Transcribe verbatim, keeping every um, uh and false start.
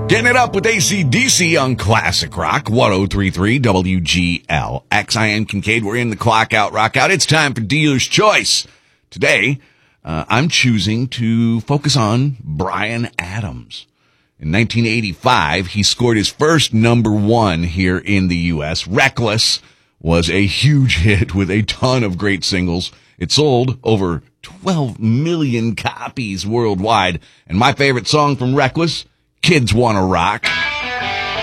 Getting it up with A C D C on Classic Rock, ten thirty-three W G L X. I am Kincaid. We're in the clock out, rock out. It's time for Dealer's Choice. Today, uh, I'm choosing to focus on Bryan Adams. In nineteen eighty-five, he scored his first number one here in the U S. Reckless was a huge hit with a ton of great singles. It sold over twelve million copies worldwide. And my favorite song from Reckless, Kids Wanna Rock.